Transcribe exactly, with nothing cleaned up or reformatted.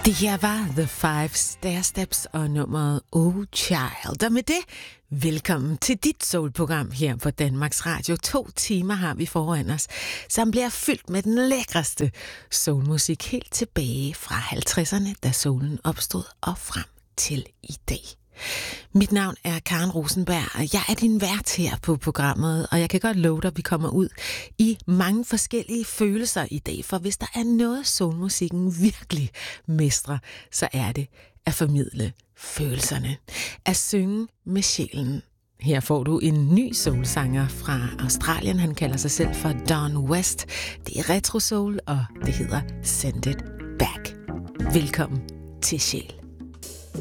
Det her var The Five Stairsteps og nummeret Oh Child. Og med det, velkommen til dit soulprogram her på Danmarks Radio. To timer har vi foran os, som bliver fyldt med den lækreste soulmusik helt tilbage fra halvtredserne, da soulen opstod, og frem til i dag. Mit navn er Karen Rosenberg, og jeg er din vært her på programmet, og jeg kan godt love dig, at vi kommer ud i mange forskellige følelser i dag, for hvis der er noget, soulmusikken virkelig mestrer, så er det at formidle følelserne, at synge med sjælen. Her får du en ny soulsanger fra Australien, han kalder sig selv for Don West. Det er retro soul, og det hedder Send It Back. Velkommen til Sjæl.